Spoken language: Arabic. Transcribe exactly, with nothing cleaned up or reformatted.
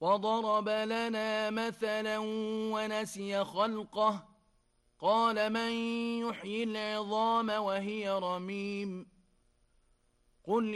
وضرب لنا مثلا ونسي خلقه قال من يحيي العظام وهي رميم قل